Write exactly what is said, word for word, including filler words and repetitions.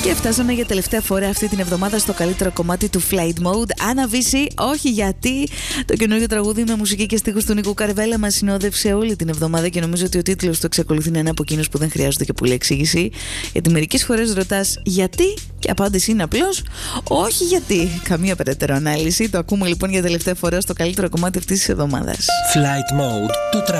Και φτάσαμε για τελευταία φορά αυτή την εβδομάδα στο καλύτερο κομμάτι του Flight Mode. Άννα Βύση, όχι γιατί. Το καινούργιο τραγούδι με μουσική και στίχους του Νίκου Καρβέλα μας συνόδευσε όλη την εβδομάδα και νομίζω ότι ο τίτλος του εξακολουθεί να είναι από εκείνους που δεν χρειάζονται και πολύ εξήγηση. Γιατί μερικές φορές ρωτάς γιατί και η απάντηση είναι απλώς όχι γιατί. Καμία περαιτέρω ανάλυση. Το ακούμε λοιπόν για τελευταία φορά στο καλύτερο κομμάτι αυτής της εβδομάδας. Flight Mode, το